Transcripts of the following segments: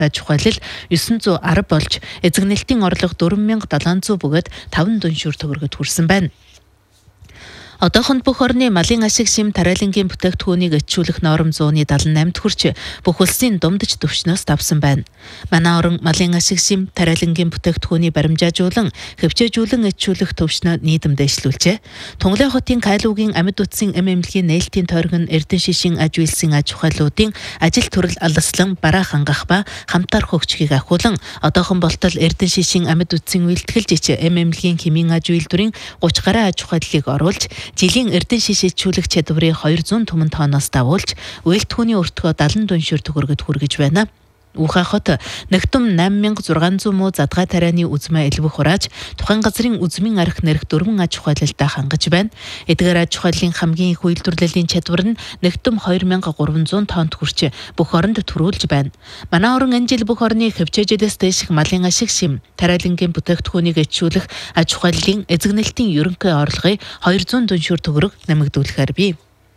аж ахуйлал 910 болж эзэгнэлтийн орлого 4700 бөгөөд 5 дүншүүр төгрөгөд хүрсэн байна. Одоохонд бүх орны малын ашиг шим тариалангийн бүтээгдэхүүнийг ичүүлэх норм 178-д хүрч бүх улсын думдаж түвшнөөс давсан байна. Манай орон малын ашиг шим тариалангийн бүтээгдэхүүний баримжаажуулан хөвчөөжүүлэн ичүүлэх түвшнөө нийтэмдэйшлүүлжээ. Тунгалын хотын Кайлуугийн амьд үтсийн эмэмлэгийн нээлтийн тойрог нь Эрдэнэ шишийн аж үйлсийн аж ахуйлуудын ажил төрөл алслан бараа хангах ба хамтар хөгжихийг ахиулан одоохон болтол Эрдэнэ шишийн амьд үтсийн үйлдэлж эмэмлэгийн хэмийн аж үйлдвэрийн 30 гаруй аж ахуйлыг оруулж жилийн Эрдэнэ шиш ичүүлэх чадварыг 200 түмэн тонноос давуулж үйлдвэрийн өртгөө 70 дүншүүр төгрөгөд хүргэж байна. Ухаан хот нэгтүм 8600 муу задгай тарианы үзмээ элбэх хурааж тухайн газрын үзмийн арх нэрх 4 аж ахуйлалтаа хангаж байна. Эдгээр аж ахуйлын хамгийн их үйлдвэрлэлийн чадвар нь нэгтүм 2300 тоннд хүрч бүх оронд төрүүлж байна. Манай орон энэ жил бүх орны хөвчөөжөөс дэших малын ашиг шим тариалангийн бүтээгдэхүүнийг ичүүлэх аж ахуйлын эзэгнэлтийн ерөнхий орлогыг 200 дүншүүр төгрөг нэмэгдүүлэхээр бий.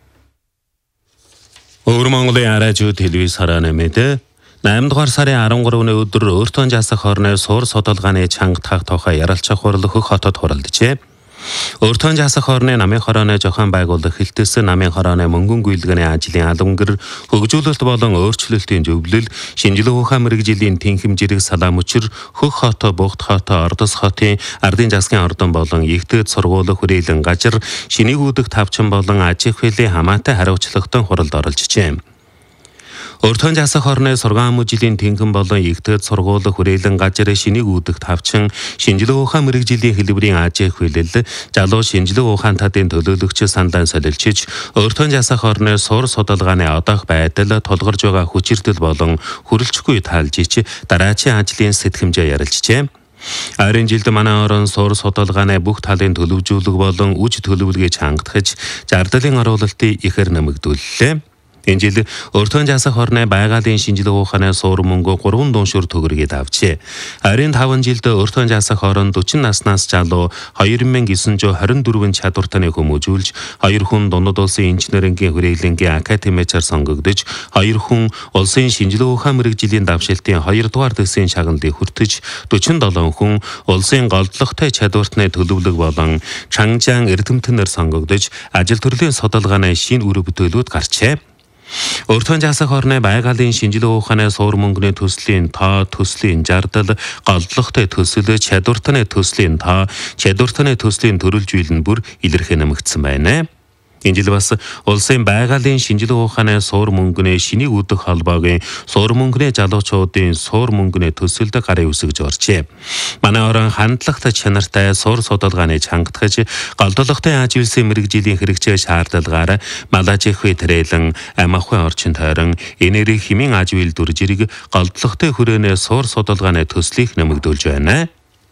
Өвөр Монголын радио телевиз харааны мэдээ 8 дугаар сарын 13-ны өдөр өөртөө жасах хорны суур судалгааны чанга тах тухай ярилцах хурал хөх хотод хуралджээ. Өөртөө жасах хорны намын хорооны зохион байгуулах хэлтээс намын хорооны мөнгөн гүйлгээний ажлын албангэр хөгжүүлэлт болон өөрчлөлтийн зөвлөл шинжилгээ ухаан мэрэгжлийн тэнхим жирэг салаам учир хөх хот бугт хот ордос хотын ардын засгийн ордон болон ихтэйд сургуулах хүрээлэн гажир шинийг үүдэх тавчин болон аж ахуйлын хамаатай хариуцлагатай хуралд оролцжээ. Өөртөө жасах хорны сургаан мужилийн тэнхим болон ихтэйд сургуулах хүрээлэн гажир шинийг үүдэх тавчин шинжилгээ ухаан мэрэгжлийн хэлбэрийн аж ахуйлал залуу шинжилгээ ухаан тадын төлөөлөгч сандан солилчиж өөртөө жасах хорны сур судалгааны одоох байдал тулгарч байгаа хүчирдэл болон хүрэлцэхгүй таалж ич дараачийн ажлын сэтгэмжээ ярилцжээ. Арийн жилд манай орон сур судалгааны бүх талын төлөвжүүлэг болон үж төлөвлөгөөг хангахж зардалын оруулалтыг ихээр нэмэгдүүллээ. Энэ жил өөртөө жасах хорны байгалийн шинжилгээ ухааны суур мөнгө 3 дүншүүр төгрөгийг авчээ. Харин 5 жилд өөртөө жасах хорон 40 наснаас залуу 2924 чадвартаны хүмүүжүүлж 2 хүн дундад улсын инженерингийн хүрээлэнгийн академичаар сонгогдож 2 хүн улсын шинжилгээ ухаан мэрэгжлийн давшилтын 2 дугаар дэсийн шагналыг хүртэж 47 хүн улсын голдлоготой чадвартны төлөвлөг болон чанжаан эрдэмтэнээр сонгогдож ажил төрлийн судалгааны шинэ үр бүтээлүүд гарчээ. Өөртөө жасах хорны байгалийн шинжилгээ ухааны суур мөнгөний төслийн тоо төслийн жардал голдлоготой төсөл чадвартны төслийн тоо чадвартны төслийн төрөлжүүл нь бүр илэрхий нэмэгдсэн байна. Энэ жил бас улсын байгалийн шинжилгээ ухааны суур мөнгөний шинийг үүдэх холбоогийн суур мөнгөний залуучуудын суур мөнгөний төсөлд гарын үсгэж оржээ. Манай орон хандлагатай чанартай суур судалгааны чангатгаж голдлоготой аж үйлсийн мэрэгжлийн хэрэгцээ шаардлагаар малаж их тэрэлэн амахын орчин тойрон энерги хэмийн аж үйлдвэр жирэг голдлоготой хүрээний суур судалгааны төслийг нэмэгдүүлж байна.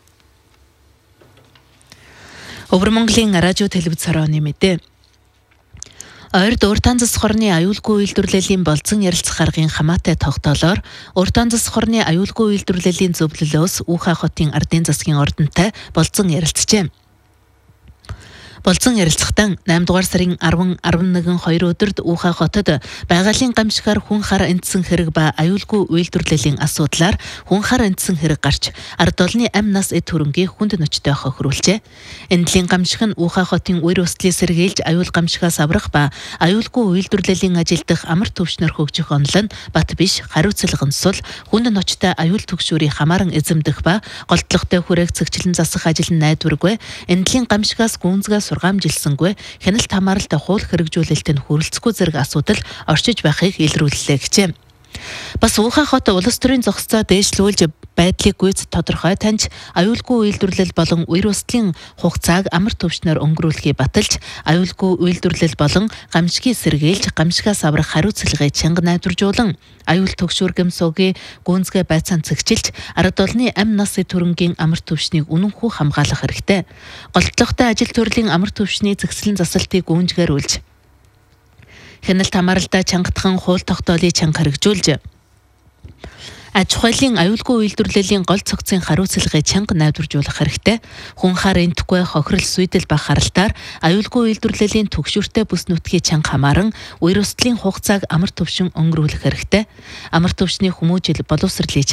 Өвөр Монголын радио телевиз хорооны мэдээ. Ойрд Уртан засаг хорны аюулгүй үйлдвэрлэлийн болцсон ярилцах аргын хамаатай тогтоолоор Уртан засаг хорны аюулгүй үйлдвэрлэлийн зөвлөлөөс Ухаан хотын ардын засгийн ордонтой болцсон ярилцжээ. Болцсон ярилцахтан 8 дугаар сарын 10, 11, 2 өдөрт Ухаан хотод байгалийн гамшигар хүн хар эндсэн хэрэг ба аюулгүй үйлдвэрлэлийн асуудлаар хүн хар эндсэн хэрэг гарч ард олны амь нас эд хөрөнгийн хүнд нөчтэй хохируулжээ. Энэлийн гамшиг нь Ухаан хотын үер өстлийг сэргийлж аюул гамшигаас аврах ба аюулгүй үйлдвэрлэлийн ажил дах амар төвчнөр хөгжих онол нь бат биш хариуцлага нь сул хүнд нөчтэй аюул төгшүүрийг хамааран эзэмдэх ба голдлоготой хүрээг цэгчлэн засах ажил нь найдваргүй. Энэлийн гамшигаас гүнзгээс сургаамжилсангүй хяналт хамааралтай хууль хэрэгжүүлэлтэнд хүрэлцэхгүй зэрэг асуудал оршиж байхыг илрүүллээ гэжээ. Бас Ухаан хот улс төрийн зохисцоо дээшлүүлж байдлыг гүйц тодорхой таньж аюулгүй үйлдвэрлэл болон үер өслийн хугацааг амар төвчнөр өнгөрүүлэхийг баталж аюулгүй үйлдвэрлэл болон гамшигыг сэргийлж гамшигаас аврах хариуцлагыг чанга найдваржуулан аюул төгшүүр гэмсуугийн гүнзгий байцаан цэгчилж ард олны амь нас эд хөрөнгийн амар төвчнийг үнэнхүү хамгаалах хэрэгтэй. Голдлоготой ажил төрлийн амар төвчний зэгслэн засалтыг гүнжгээрүүлж хяналт хамааралтай чангатхан хууль тогтоолыг чанга хэрэгжүүлж Аж ахуйлын аюулгүй үйлдвэрлэлийн гол цогцын хариуцлагыг чанга найдваржуулах хэрэгтэй. Хүн хар энтэхгүй хохирол сүйдэл ба харалтаар аюулгүй үйлдвэрлэлийн түгшүүртэй бүс нутгийн чанга хамааран үер өслийн хугацааг амар түвшин өнгөрүүлэх хэрэгтэй. Амар түвшний хүмүүжил боловсролыг